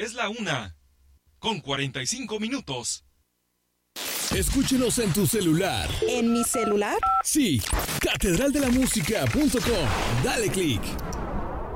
Es la 1:45. Escúchenos en tu celular. ¿En mi celular? Sí, catedraldelamusica.com. Dale click.